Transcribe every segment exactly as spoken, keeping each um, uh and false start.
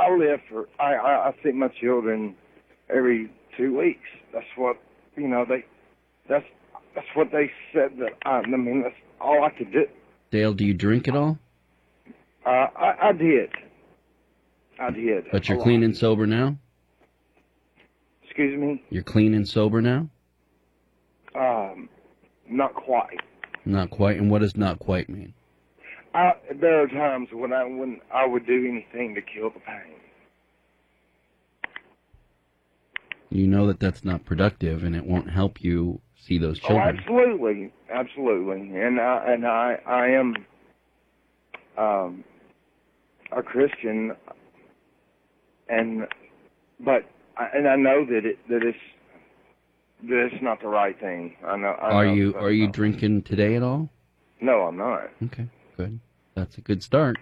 I live for, I, I, I see my children every two weeks. That's what, you know, they, that's, that's what they said that, I, I mean, that's all I could do. Dale, do you drink at all? Uh, I, I did. I did. But you're clean and sober now? Excuse me? You're clean and sober now? Um, not quite. Not quite. And what does not quite mean? I, there are times when I when I would do anything to kill the pain. You know that that's not productive, and it won't help you see those children. Oh, absolutely, absolutely. And I and I I am um, a Christian, and but I, and I know that it that it's that it's not the right thing. I know. I are know you are you drinking today at all? No, I'm not. Okay, good. That's a good start.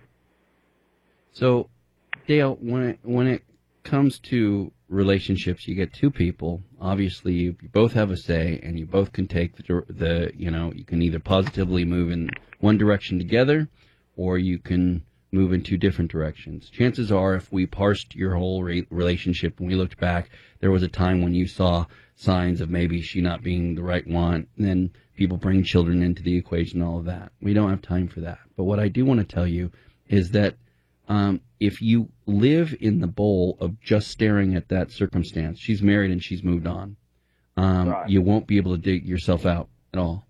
So, Dale, when it when it comes to relationships, you get two people. Obviously, you, you both have a say, and you both can take the the you know you can either positively move in one direction together, or you can move in two different directions. Chances are, if we parsed your whole re- relationship and we looked back, there was a time when you saw signs of maybe she not being the right one, and then people bring children into the equation, all of that. We don't have time for that. But what I do want to tell you is that um, if you live in the bowl of just staring at that circumstance, she's married and she's moved on, um, right. you won't be able to dig yourself out at all.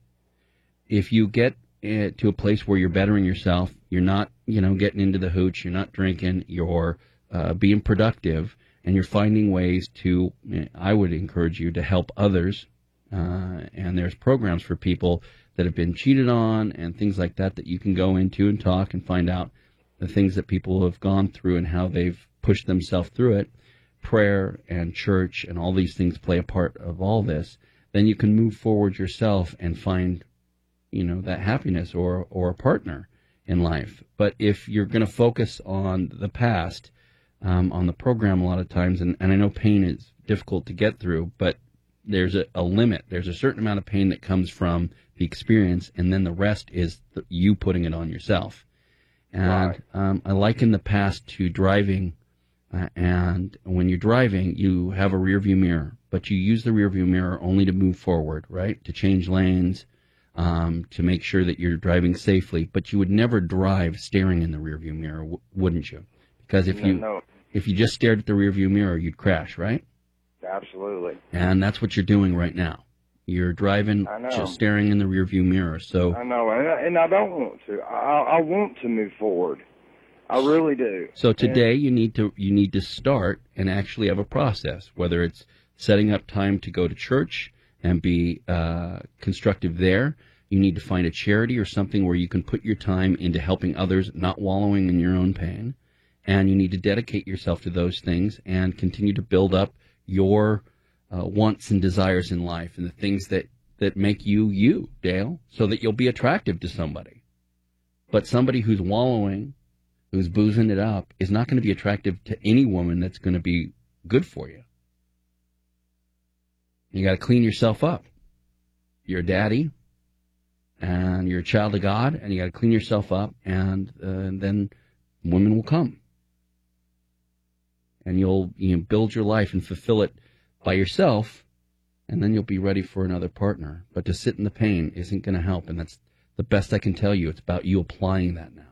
If you get uh, to a place where you're bettering yourself, you're not, you know, getting into the hooch, you're not drinking, you're uh, being productive, and you're finding ways to, I would encourage you to help others. Uh, and there's programs for people that have been cheated on and things like that that you can go into and talk and find out the things that people have gone through and how they've pushed themselves through it. Prayer and church and all these things play a part of all this. Then you can move forward yourself and find, you know, that happiness or, or a partner in life. But if you're going to focus on the past, um, on the program a lot of times, and, and I know pain is difficult to get through, but there's a, a limit. There's a certain amount of pain that comes from the experience, and then the rest is the, you putting it on yourself. And right. um, I liken the past to driving, uh, and when you're driving, you have a rearview mirror, but you use the rearview mirror only to move forward, right? To change lanes, um, to make sure that you're driving safely. But you would never drive staring in the rearview mirror, w- wouldn't you? Because if no, you no. if you just stared at the rearview mirror, you'd crash, right? Absolutely. And that's what you're doing right now. You're driving, just staring in the rearview mirror. So I know, and I, and I don't want to. I, I want to move forward. I really do. So today and, you need to you need to start and actually have a process. Whether it's setting up time to go to church and be uh, constructive there, you need to find a charity or something where you can put your time into helping others, not wallowing in your own pain. And you need to dedicate yourself to those things and continue to build up your uh, wants and desires in life and the things that, that make you you, Dale, so that you'll be attractive to somebody. But somebody who's wallowing, who's boozing it up, is not going to be attractive to any woman that's going to be good for you. You got to clean yourself up. You're a daddy, and you're a child of God, and you got to clean yourself up, and, uh, and then women will come. And you'll you know, build your life and fulfill it by yourself, and then you'll be ready for another partner. But to sit in the pain isn't going to help, and that's the best I can tell you. It's about you applying that now.